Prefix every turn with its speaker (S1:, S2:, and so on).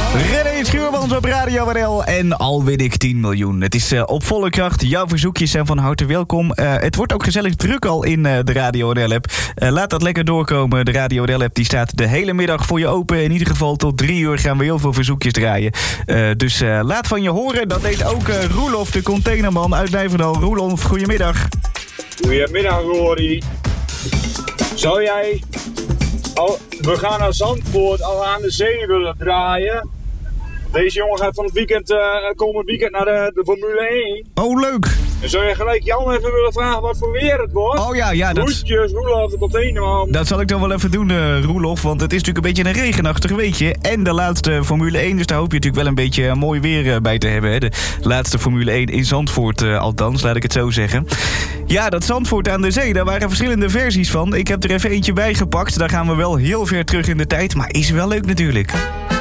S1: René Schuurmans op Radio NL en al win ik 10 miljoen. Het is op volle kracht. Jouw verzoekjes zijn van harte welkom. Het wordt ook gezellig druk al in de Radio NL-app. Laat dat lekker doorkomen. De Radio NL-app die staat de hele middag voor je open. In ieder geval tot 3 uur gaan we heel veel verzoekjes draaien. Dus laat van je horen. Dat deed ook Roelof, de containerman uit Nijverdal. Roelof, goedemiddag.
S2: Goedemiddag, Rory. Zou jij... we gaan naar Zandvoort al aan de zee willen draaien. Deze jongen gaat van het weekend, komend weekend naar de Formule 1.
S1: Oh, leuk.
S2: En zou je gelijk Jan even willen vragen wat voor weer het wordt?
S1: Oh ja, dat...
S2: Groetjes, Roelof, de containerman.
S1: Dat zal ik dan wel even doen, Roelof. Want het is natuurlijk een beetje een regenachtig weekje. En de laatste Formule 1, dus daar hoop je natuurlijk wel een beetje mooi weer bij te hebben. Hè? De laatste Formule 1 in Zandvoort, althans, laat ik het zo zeggen. Ja, dat Zandvoort aan de zee, daar waren verschillende versies van. Ik heb er even eentje bij gepakt. Daar gaan we wel heel ver terug in de tijd, maar is wel leuk natuurlijk.